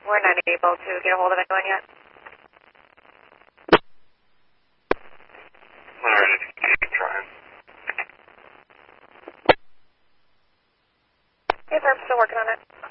We're not able to get a hold of anyone yet. Alright, keep trying. Yes, sir, I'm still working on it.